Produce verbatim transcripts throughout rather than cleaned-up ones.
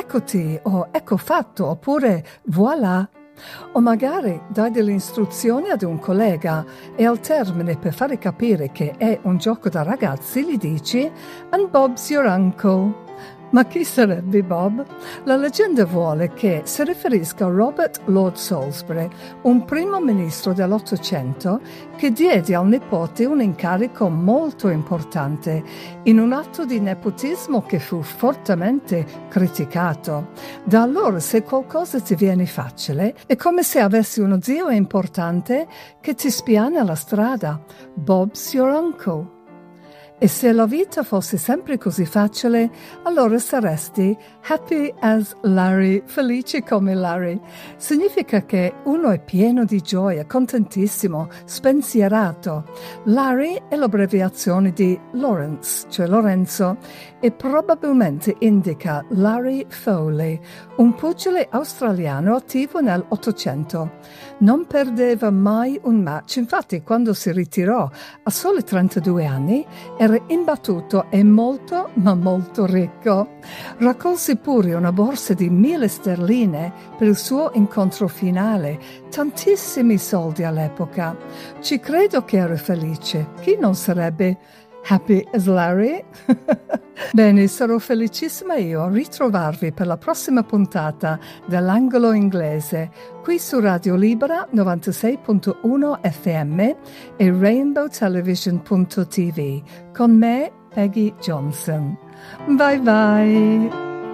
eccoti, o ecco fatto, oppure voilà. O magari dai delle istruzioni ad un collega e al termine, per fare capire che è un gioco da ragazzi, gli dici "And Bob's your uncle". Ma chi sarebbe Bob? La leggenda vuole che si riferisca a Robert Lord Salisbury, un primo ministro dell'Ottocento che diede al nipote un incarico molto importante in un atto di nepotismo che fu fortemente criticato. Da allora, se qualcosa ti viene facile, è come se avessi uno zio importante che ti spiana la strada. Bob's your uncle. E se la vita fosse sempre così facile, allora saresti happy as Larry, felice come Larry. Significa che uno è pieno di gioia, contentissimo, spensierato. Larry è l'abbreviazione di Lawrence, cioè Lorenzo, e probabilmente indica Larry Foley, un pugile australiano attivo nell'Ottocento. Non perdeva mai un match, infatti quando si ritirò a soli trentadue anni era imbattuto e molto, ma molto ricco. Raccolse pure una borsa di mille sterline per il suo incontro finale, tantissimi soldi all'epoca. Ci credo che era felice. Chi non sarebbe happy as Larry? Bene, sarò felicissima io a ritrovarvi per la prossima puntata dell'Angolo Inglese, qui su Radio Libera novantasei punto uno F M e rainbow television punto t v, con me, Peggy Johnson. Bye bye!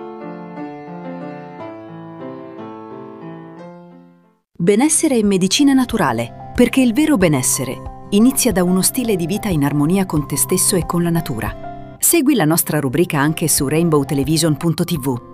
Benessere e medicina naturale, perché il vero benessere inizia da uno stile di vita in armonia con te stesso e con la natura. Segui la nostra rubrica anche su rainbow television punto t v.